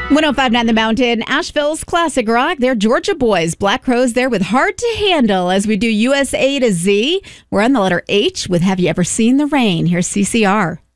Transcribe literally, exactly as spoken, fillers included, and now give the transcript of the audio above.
one oh five point nine The Mountain, Asheville's classic rock. They're Georgia boys. Black Crowes there with Hard to Handle as we do U S A to Z. We're on the letter H with Have You Ever Seen the Rain? Here's C C R.